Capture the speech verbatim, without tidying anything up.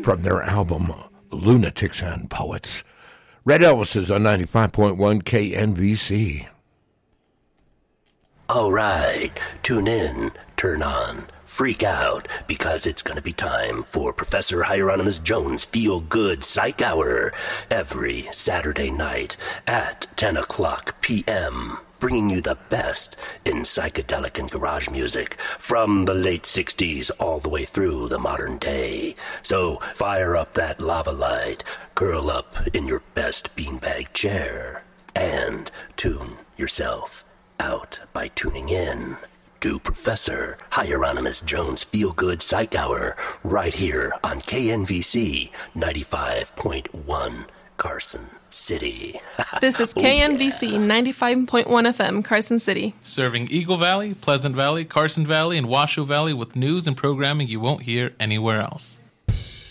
from their album Lunatics and Poets. Red Elvis is on ninety-five point one K N V C. All right, tune in, turn on, freak out, because it's going to be time for Professor Hieronymus Jones Feel Good Psych Hour every Saturday night at ten o'clock p.m., bringing you the best in psychedelic and garage music from the late sixties all the way through the modern day. So fire up that lava light, curl up in your best beanbag chair, and tune yourself out by tuning in to Professor Hieronymus Jones Feel Good Psych Hour right here on K N V C ninety-five point one Carson City. This is Oh, K N V C yeah. ninety-five point one F M, Carson City. Serving Eagle Valley, Pleasant Valley, Carson Valley, and Washoe Valley with news and programming you won't hear anywhere else.